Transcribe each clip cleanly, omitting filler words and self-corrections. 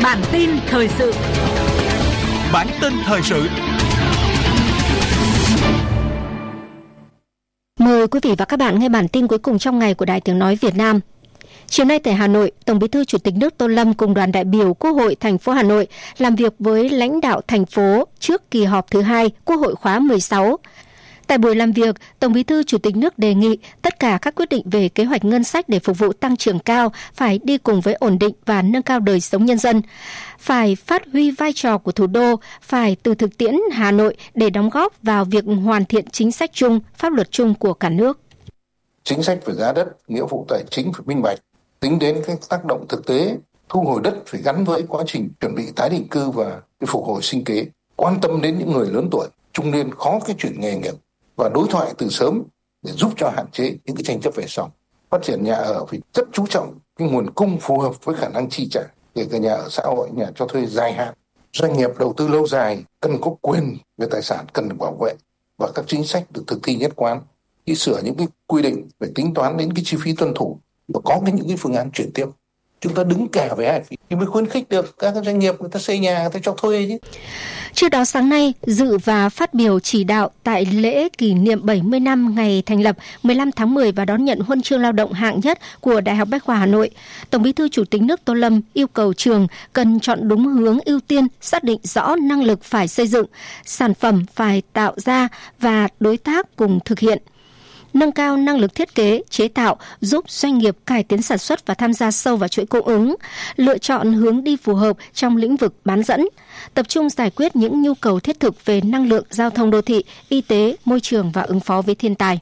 Bản tin thời sự. Bản tin thời sự. Mời quý vị và các bạn nghe bản tin cuối cùng trong ngày của Đài Tiếng nói Việt Nam. Chiều nay tại Hà Nội, Tổng Bí thư Chủ tịch nước Tô Lâm cùng đoàn đại biểu Quốc hội thành phố Hà Nội làm việc với lãnh đạo thành phố trước kỳ họp thứ 2 Quốc hội khóa 16. Tại buổi làm việc, Tổng Bí thư Chủ tịch nước đề nghị tất cả các quyết định về kế hoạch ngân sách để phục vụ tăng trưởng cao phải đi cùng với ổn định và nâng cao đời sống nhân dân. Phải phát huy vai trò của thủ đô, phải từ thực tiễn Hà Nội để đóng góp vào việc hoàn thiện chính sách chung, pháp luật chung của cả nước. Chính sách về giá đất, nghĩa vụ tài chính phải minh bạch, tính đến các tác động thực tế, thu hồi đất phải gắn với quá trình chuẩn bị tái định cư và cái phục hồi sinh kế, quan tâm đến những người lớn tuổi, trung niên khó cái chuyển nghề nghiệp và đối thoại từ sớm để giúp cho hạn chế những cái tranh chấp về sau. Phát triển nhà ở phải rất chú trọng cái nguồn cung phù hợp với khả năng chi trả, kể cả nhà ở xã hội, nhà cho thuê dài hạn. Doanh nghiệp đầu tư lâu dài cần có quyền về tài sản cần được bảo vệ và các chính sách được thực thi nhất quán. Khi sửa những cái quy định về tính toán đến cái chi phí tuân thủ và có những cái phương án chuyển tiếp. Chúng ta đứng cả với ai thì mới khuyến khích được các doanh nghiệp người ta xây nhà, người ta cho thuê chứ. Trước đó sáng nay, dự và phát biểu chỉ đạo tại lễ kỷ niệm 70 năm ngày thành lập 15 tháng 10 và đón nhận huân chương lao động hạng nhất của Đại học Bách khoa Hà Nội, Tổng Bí thư Chủ tịch nước Tô Lâm yêu cầu trường cần chọn đúng hướng ưu tiên, xác định rõ năng lực phải xây dựng, sản phẩm phải tạo ra và đối tác cùng thực hiện. Nâng cao năng lực thiết kế, chế tạo, giúp doanh nghiệp cải tiến sản xuất và tham gia sâu vào chuỗi cung ứng, lựa chọn hướng đi phù hợp trong lĩnh vực bán dẫn, tập trung giải quyết những nhu cầu thiết thực về năng lượng, giao thông đô thị, y tế, môi trường và ứng phó với thiên tai.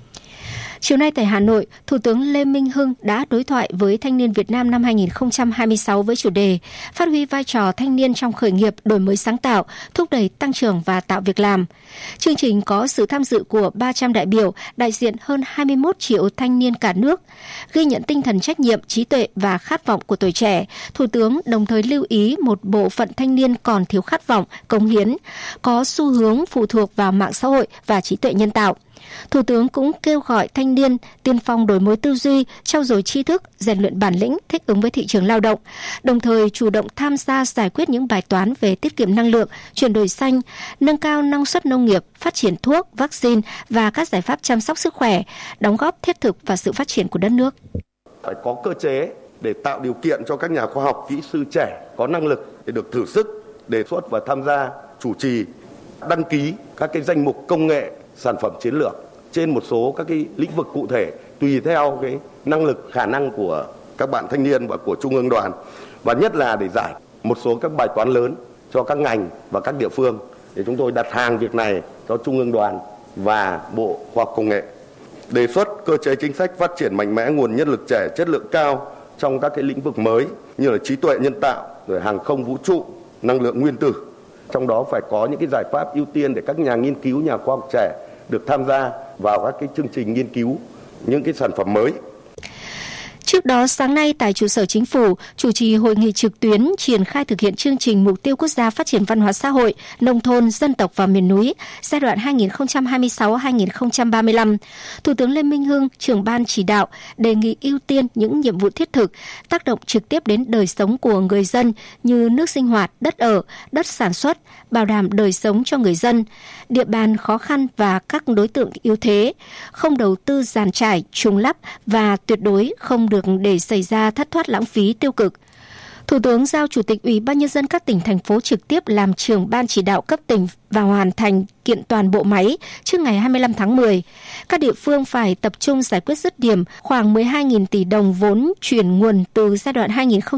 Chiều nay tại Hà Nội, Thủ tướng Lê Minh Hưng đã đối thoại với thanh niên Việt Nam năm 2026 với chủ đề phát huy vai trò thanh niên trong khởi nghiệp, đổi mới sáng tạo, thúc đẩy tăng trưởng và tạo việc làm. Chương trình có sự tham dự của 300 đại biểu, đại diện hơn 21 triệu thanh niên cả nước. Ghi nhận tinh thần trách nhiệm, trí tuệ và khát vọng của tuổi trẻ, Thủ tướng đồng thời lưu ý một bộ phận thanh niên còn thiếu khát vọng, cống hiến, có xu hướng phụ thuộc vào mạng xã hội và trí tuệ nhân tạo. Thủ tướng cũng kêu gọi thanh niên tiên phong đổi mới tư duy, trau dồi tri thức, rèn luyện bản lĩnh, thích ứng với thị trường lao động, đồng thời chủ động tham gia giải quyết những bài toán về tiết kiệm năng lượng, chuyển đổi xanh, nâng cao năng suất nông nghiệp, phát triển thuốc, vaccine và các giải pháp chăm sóc sức khỏe, đóng góp thiết thực vào sự phát triển của đất nước. Phải có cơ chế để tạo điều kiện cho các nhà khoa học, kỹ sư trẻ có năng lực để được thử sức, đề xuất và tham gia chủ trì, đăng ký các cái danh mục công nghệ, sản phẩm chiến lược trên một số các cái lĩnh vực cụ thể tùy theo cái năng lực, khả năng của các bạn thanh niên và của Trung ương Đoàn, và nhất là để giải một số các bài toán lớn cho các ngành và các địa phương, để chúng tôi đặt hàng việc này cho Trung ương Đoàn và Bộ Khoa học Công nghệ. Đề xuất cơ chế chính sách phát triển mạnh mẽ nguồn nhân lực trẻ chất lượng cao trong các cái lĩnh vực mới như là trí tuệ nhân tạo, rồi hàng không vũ trụ, năng lượng nguyên tử. Trong đó phải có những cái giải pháp ưu tiên để các nhà nghiên cứu, nhà khoa học trẻ được tham gia vào các cái chương trình nghiên cứu những cái sản phẩm mới. Trước đó, sáng nay tại trụ sở Chính phủ, chủ trì hội nghị trực tuyến triển khai thực hiện chương trình Mục tiêu Quốc gia Phát triển Văn hóa xã hội, nông thôn, dân tộc và miền núi giai đoạn 2026-2035. Thủ tướng Lê Minh Hưng, trưởng ban chỉ đạo, đề nghị ưu tiên những nhiệm vụ thiết thực, tác động trực tiếp đến đời sống của người dân như nước sinh hoạt, đất ở, đất sản xuất, bảo đảm đời sống cho người dân, địa bàn khó khăn và các đối tượng yếu thế, không đầu tư dàn trải, trùng lắp và tuyệt đối không được để xảy ra thất thoát lãng phí tiêu cực. Thủ tướng giao Chủ tịch Ủy ban Nhân dân các tỉnh, thành phố trực tiếp làm trưởng ban chỉ đạo cấp tỉnh và hoàn thành kiện toàn bộ máy trước ngày 25 tháng 10. Các địa phương phải tập trung giải quyết dứt điểm khoảng 12.000 tỷ đồng vốn chuyển nguồn từ giai đoạn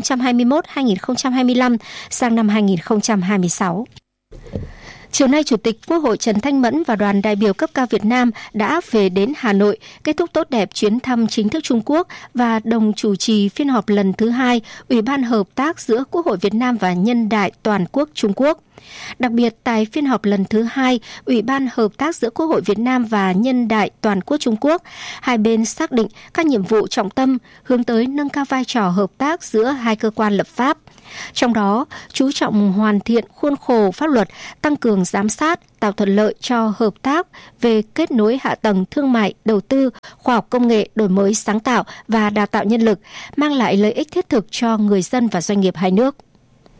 2021-2025 sang năm 2026. Chiều nay, Chủ tịch Quốc hội Trần Thanh Mẫn và đoàn đại biểu cấp cao Việt Nam đã về đến Hà Nội, kết thúc tốt đẹp chuyến thăm chính thức Trung Quốc và đồng chủ trì phiên họp lần thứ 2 Ủy ban Hợp tác giữa Quốc hội Việt Nam và Nhân đại Toàn quốc Trung Quốc. Đặc biệt, tại phiên họp lần thứ 2, Ủy ban Hợp tác giữa Quốc hội Việt Nam và Nhân đại Toàn quốc Trung Quốc, hai bên xác định các nhiệm vụ trọng tâm hướng tới nâng cao vai trò hợp tác giữa hai cơ quan lập pháp. Trong đó, chú trọng hoàn thiện khuôn khổ pháp luật, tăng cường giám sát, tạo thuận lợi cho hợp tác về kết nối hạ tầng thương mại, đầu tư, khoa học công nghệ, đổi mới sáng tạo và đào tạo nhân lực, mang lại lợi ích thiết thực cho người dân và doanh nghiệp hai nước.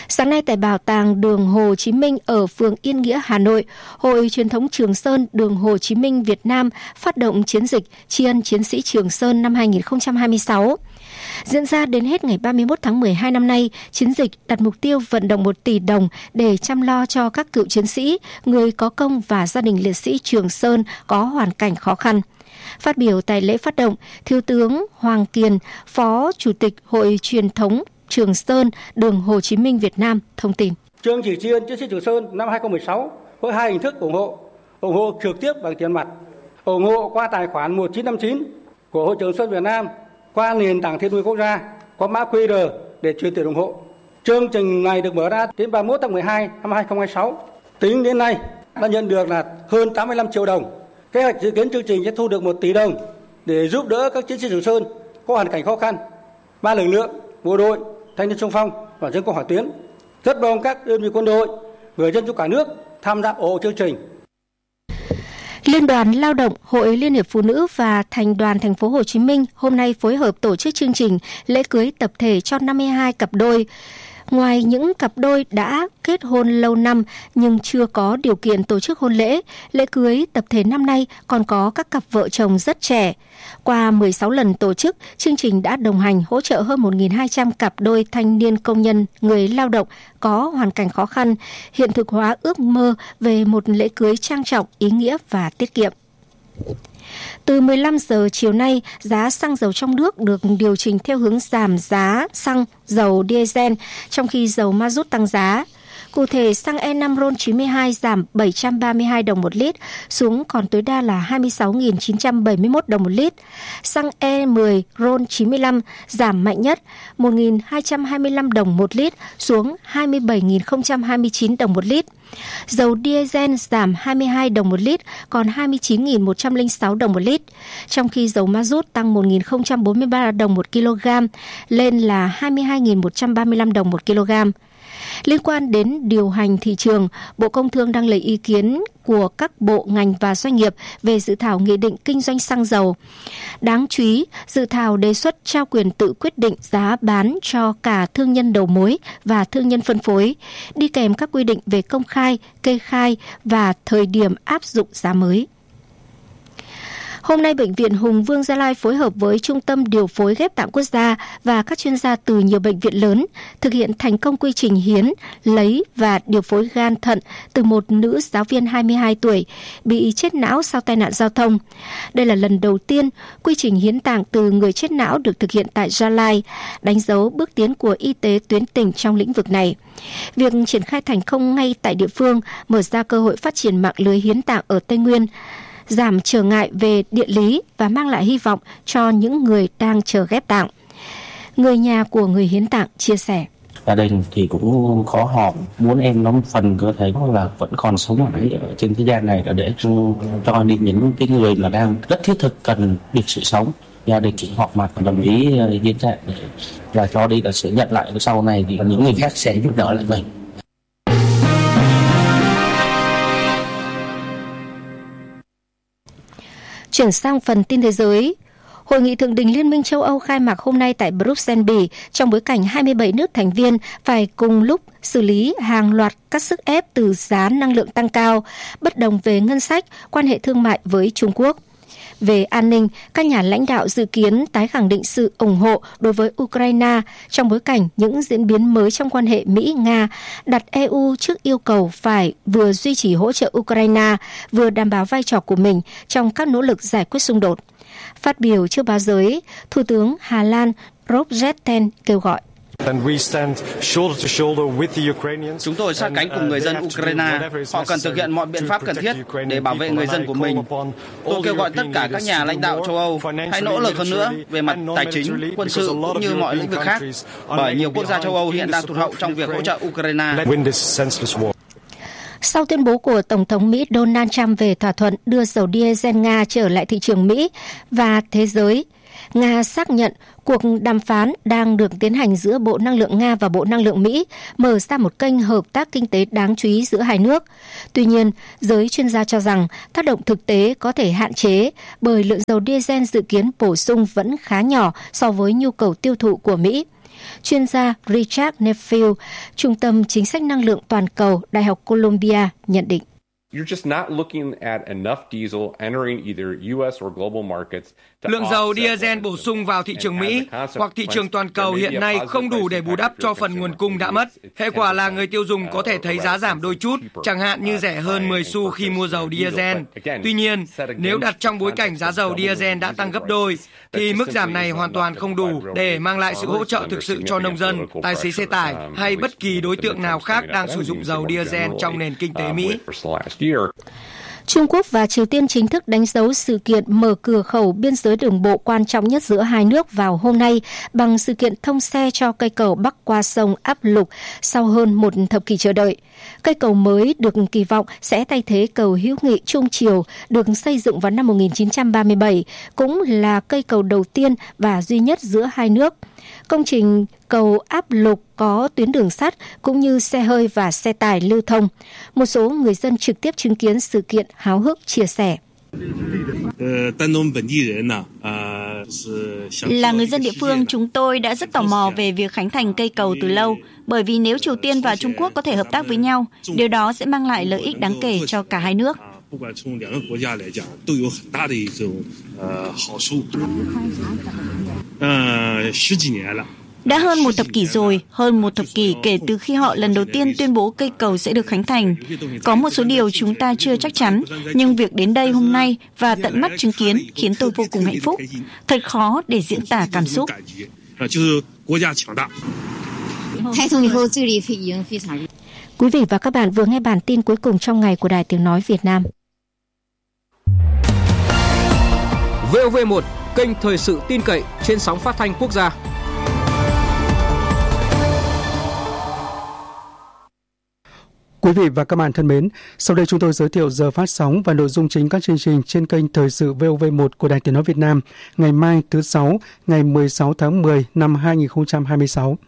Sáng nay tại Bảo tàng đường Hồ Chí Minh ở phường Yên Nghĩa, Hà Nội, Hội Truyền thống Trường Sơn đường Hồ Chí Minh Việt Nam phát động chiến dịch tri ân chiến sĩ Trường Sơn năm 2026. Diễn ra đến hết ngày 31 tháng 12 năm nay, chiến dịch đặt mục tiêu vận động 1 tỷ đồng để chăm lo cho các cựu chiến sĩ, người có công và gia đình liệt sĩ Trường Sơn có hoàn cảnh khó khăn. Phát biểu tại lễ phát động, Thiếu tướng Hoàng Kiền, Phó Chủ tịch Hội Truyền thống Trường Sơn đường Hồ Chí Minh Việt Nam thông tin. Chương trình tri ân chiến sĩ Trường Sơn năm 2016 với 2 hình thức ủng hộ trực tiếp bằng tiền mặt, ủng hộ qua tài khoản 1959 của Hội Trường Sơn Việt Nam, qua nền tảng Thiên Nguyên Quốc gia có mã QR để chuyển tiền ủng hộ. Chương trình này được mở ra đến 31 tháng 12 năm 2026. Tính đến nay đã nhận được là hơn 85 triệu đồng. Kế hoạch dự kiến chương trình sẽ thu được 1 tỷ đồng để giúp đỡ các chiến sĩ Trường Sơn có hoàn cảnh khó khăn, 3 lực lượng, bộ đội, thanh niên xung phong và dân công hỏa tuyến. Rất mong các đơn vị quân đội, người dân trong cả nước tham gia ủng hộ chương trình. Liên đoàn Lao động, Hội Liên hiệp Phụ nữ và Thành đoàn Thành phố Hồ Chí Minh hôm nay phối hợp tổ chức chương trình lễ cưới tập thể cho 52 cặp đôi. Ngoài những cặp đôi đã kết hôn lâu năm nhưng chưa có điều kiện tổ chức hôn lễ, lễ cưới tập thể năm nay còn có các cặp vợ chồng rất trẻ. Qua 16 lần tổ chức, chương trình đã đồng hành hỗ trợ hơn 1.200 cặp đôi thanh niên công nhân, người lao động có hoàn cảnh khó khăn, hiện thực hóa ước mơ về một lễ cưới trang trọng, ý nghĩa và tiết kiệm. Từ 15 giờ chiều nay, giá xăng dầu trong nước được điều chỉnh theo hướng giảm giá xăng dầu diesel, trong khi dầu ma rút tăng giá. Cụ thể, xăng E5 RON92 giảm 732 đồng một lít, xuống còn tối đa là 26.971 đồng một lít. Xăng E10 RON95 giảm mạnh nhất 1.225 đồng một lít, xuống 27.029 đồng một lít. Dầu diesel giảm 22 đồng một lít, còn 29.106 đồng một lít. Trong khi dầu ma rút tăng 1.043 đồng một kg, lên là 22.135 đồng một kg. Liên quan đến điều hành thị trường, Bộ Công Thương đang lấy ý kiến của các bộ, ngành và doanh nghiệp về dự thảo nghị định kinh doanh xăng dầu. Đáng chú ý, dự thảo đề xuất trao quyền tự quyết định giá bán cho cả thương nhân đầu mối và thương nhân phân phối, đi kèm các quy định về công khai, kê khai và thời điểm áp dụng giá mới. Hôm nay, Bệnh viện Hùng Vương Gia Lai phối hợp với Trung tâm Điều phối Ghép tạng Quốc gia và các chuyên gia từ nhiều bệnh viện lớn thực hiện thành công quy trình hiến, lấy và điều phối gan thận từ một nữ giáo viên 22 tuổi bị chết não sau tai nạn giao thông. Đây là lần đầu tiên quy trình hiến tạng từ người chết não được thực hiện tại Gia Lai, đánh dấu bước tiến của y tế tuyến tỉnh trong lĩnh vực này. Việc triển khai thành công ngay tại địa phương mở ra cơ hội phát triển mạng lưới hiến tạng ở Tây Nguyên, giảm trở ngại về địa lý và mang lại hy vọng cho những người đang chờ ghép tạng. Người nhà của người hiến tạng chia sẻ. Gia đình thì cũng khó họp, muốn em nó một phần cơ thể là vẫn còn sống ở trên thế gian này để cho đi những cái người là đang rất thiết thực cần được sự sống. Gia đình chỉ họp mặt và đồng ý hiến tạng và cho đi là sẽ nhận lại sau này thì những người khác sẽ giúp đỡ lại mình. Chuyển sang phần tin thế giới. Hội nghị thượng đỉnh Liên minh châu Âu khai mạc hôm nay tại Bruxelles, Bỉ, trong bối cảnh 27 nước thành viên phải cùng lúc xử lý hàng loạt các sức ép từ giá năng lượng tăng cao, bất đồng về ngân sách, quan hệ thương mại với Trung Quốc. Về an ninh, các nhà lãnh đạo dự kiến tái khẳng định sự ủng hộ đối với Ukraine trong bối cảnh những diễn biến mới trong quan hệ Mỹ-Nga, đặt EU trước yêu cầu phải vừa duy trì hỗ trợ Ukraine, vừa đảm bảo vai trò của mình trong các nỗ lực giải quyết xung đột. Phát biểu trước báo giới, Thủ tướng Hà Lan Rob Jetten kêu gọi. Chúng tôi sát cánh cùng người dân Ukraine. Họ cần thực hiện mọi biện pháp cần thiết để bảo vệ người dân của mình. Tôi kêu gọi tất cả các nhà lãnh đạo châu Âu hãy nỗ lực hơn nữa về mặt tài chính, quân sự cũng như mọi lĩnh vực khác, bởi nhiều quốc gia châu Âu hiện đang tụt hậu trong việc hỗ trợ Ukraine. Sau tuyên bố của Tổng thống Mỹ Donald Trump về thỏa thuận đưa dầu diesel Nga trở lại thị trường Mỹ và thế giới, Nga xác nhận cuộc đàm phán đang được tiến hành giữa Bộ Năng lượng Nga và Bộ Năng lượng Mỹ, mở ra một kênh hợp tác kinh tế đáng chú ý giữa hai nước. Tuy nhiên, giới chuyên gia cho rằng tác động thực tế có thể hạn chế bởi lượng dầu diesel dự kiến bổ sung vẫn khá nhỏ so với nhu cầu tiêu thụ của Mỹ. Chuyên gia Richard Nephew, Trung tâm Chính sách Năng lượng Toàn cầu, Đại học Columbia nhận định. Lượng dầu diesel bổ sung vào thị trường Mỹ hoặc thị trường toàn cầu hiện nay không đủ để bù đắp cho phần nguồn cung đã mất. Hệ quả là người tiêu dùng có thể thấy giá giảm đôi chút, chẳng hạn như rẻ hơn 10 xu khi mua dầu diesel. Tuy nhiên, nếu đặt trong bối cảnh giá dầu diesel đã tăng gấp đôi, thì mức giảm này hoàn toàn không đủ để mang lại sự hỗ trợ thực sự cho nông dân, tài xế xe tải hay bất kỳ đối tượng nào khác đang sử dụng dầu diesel trong nền kinh tế Mỹ. Trung Quốc và Triều Tiên chính thức đánh dấu sự kiện mở cửa khẩu biên giới đường bộ quan trọng nhất giữa hai nước vào hôm nay bằng sự kiện thông xe cho cây cầu bắc qua sông Áp Lục sau hơn một thập kỷ chờ đợi. Cây cầu mới được kỳ vọng sẽ thay thế cầu hữu nghị Trung Triều được xây dựng vào năm 1937, cũng là cây cầu đầu tiên và duy nhất giữa hai nước. Công trình cầu Áp Lục có tuyến đường sắt cũng như xe hơi và xe tải lưu thông. Một số người dân trực tiếp chứng kiến sự kiện háo hức chia sẻ. Là người dân địa phương, chúng tôi đã rất tò mò về việc khánh thành cây cầu từ lâu, bởi vì nếu Triều Tiên và Trung Quốc có thể hợp tác với nhau, điều đó sẽ mang lại lợi ích đáng kể cho cả hai nước. Đã hơn một thập kỷ rồi, hơn một thập kỷ kể từ khi họ lần đầu tiên tuyên bố cây cầu sẽ được khánh thành. Có một số điều chúng ta chưa chắc chắn, nhưng việc đến đây hôm nay và tận mắt chứng kiến khiến tôi vô cùng hạnh phúc. Thật khó để diễn tả cảm xúc. Quý vị và các bạn vừa nghe bản tin cuối cùng trong ngày của Đài Tiếng Nói Việt Nam. VOV1, kênh thời sự tin cậy trên sóng phát thanh quốc gia. Quý vị và các bạn thân mến, sau đây chúng tôi giới thiệu giờ phát sóng và nội dung chính các chương trình trên kênh thời sự VOV1 của Đài Tiếng Nói Việt Nam ngày mai thứ Sáu, ngày 16 tháng 10 năm 2026.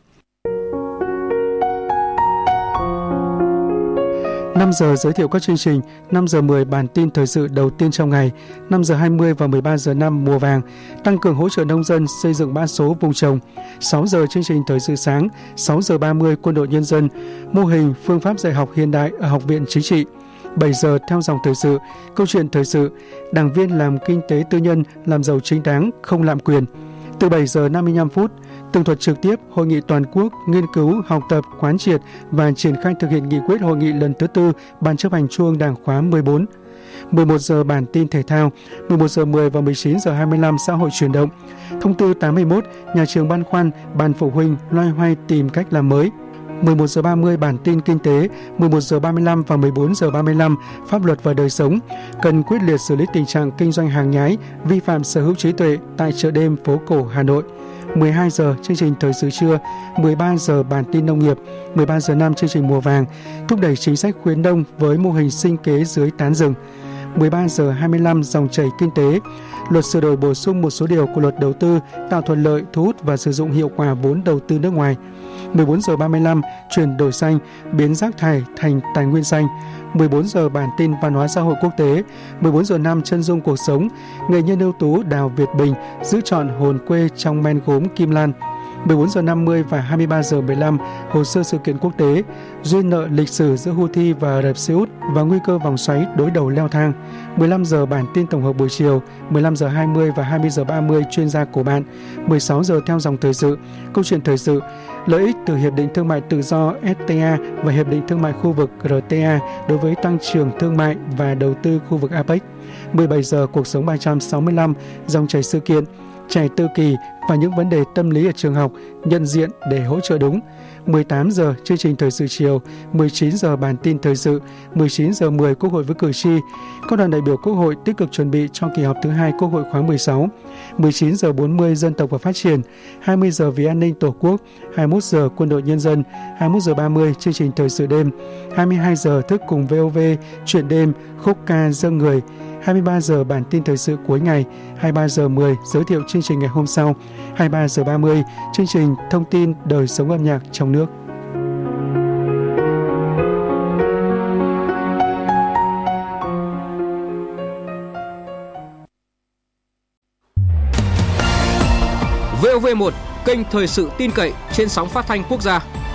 5 giờ giới thiệu các chương trình, 5 giờ 10 bản tin thời sự đầu tiên trong ngày, 5 giờ 20 và 13 giờ 5 mùa vàng, tăng cường hỗ trợ nông dân xây dựng mã số vùng trồng, 6 giờ chương trình thời sự sáng, 6 giờ 30 quân đội nhân dân, mô hình phương pháp dạy học hiện đại ở Học viện Chính trị, 7 giờ theo dòng thời sự, câu chuyện thời sự, đảng viên làm kinh tế tư nhân làm giàu chính đáng, không lạm quyền. Từ 7 giờ 55 phút, tường thuật trực tiếp Hội nghị toàn quốc nghiên cứu, học tập, quán triệt và triển khai thực hiện nghị quyết hội nghị lần thứ 4 Ban chấp hành Trung ương Đảng khóa 14. 11 giờ bản tin thể thao, 11 giờ 10 và 19 giờ 25 xã hội chuyển động. Thông tư 81, nhà trường băn khoăn, ban phụ huynh loay hoay tìm cách làm mới. 11 giờ 30 bản tin kinh tế, 11 giờ 35 và 14 giờ 35 pháp luật và đời sống. Cần quyết liệt xử lý tình trạng kinh doanh hàng nhái, vi phạm sở hữu trí tuệ tại chợ đêm phố cổ Hà Nội. 12 giờ chương trình thời sự trưa, 13 giờ bản tin nông nghiệp, 13 giờ 5 chương trình mùa vàng, thúc đẩy chính sách khuyến nông với mô hình sinh kế dưới tán rừng. 13 giờ 25 dòng chảy kinh tế, luật sửa đổi bổ sung một số điều của luật đầu tư tạo thuận lợi thu hút và sử dụng hiệu quả vốn đầu tư nước ngoài. 14 giờ 35 chuyển đổi xanh, biến rác thải thành tài nguyên xanh. 14 giờ bản tin văn hóa xã hội quốc tế. 14 giờ 5 chân dung cuộc sống, nghệ nhân ưu tú Đào Việt Bình giữ trọn hồn quê trong men gốm Kim Lan. 14 giờ 50 và 23 giờ 15 hồ sơ sự kiện quốc tế, duyên nợ lịch sử giữa Houthi và Ả Rập Xê Út và nguy cơ vòng xoáy đối đầu leo thang. 15 giờ bản tin tổng hợp buổi chiều, 15 giờ 20 và 20 giờ 30 chuyên gia của bạn. 16 giờ theo dòng thời sự, câu chuyện thời sự, lợi ích từ Hiệp định Thương mại Tự do FTA và Hiệp định Thương mại khu vực RTA đối với tăng trưởng thương mại và đầu tư khu vực APEC. 17 giờ cuộc sống 365, dòng chảy sự kiện, trẻ tự kỷ và những vấn đề tâm lý ở trường học, nhận diện để hỗ trợ đúng. 18 giờ chương trình thời sự chiều, 19 giờ bản tin thời sự, 19 giờ 10 Quốc hội với cử tri. Các đoàn đại biểu Quốc hội tích cực chuẩn bị cho kỳ họp thứ 2 Quốc hội khóa 16. 19 giờ 40 Dân tộc và phát triển, 20 giờ vì an ninh Tổ quốc, 21 giờ Quân đội nhân dân, 21 giờ 30 chương trình thời sự đêm, 22 giờ thức cùng VOV chuyện đêm, khúc ca dâng người. 23 giờ bản tin thời sự cuối ngày, 23 giờ 10 giới thiệu chương trình ngày hôm sau, 23 giờ 30 chương trình thông tin đời sống âm nhạc trong nước. VOV1, kênh thời sự tin cậy trên sóng phát thanh quốc gia.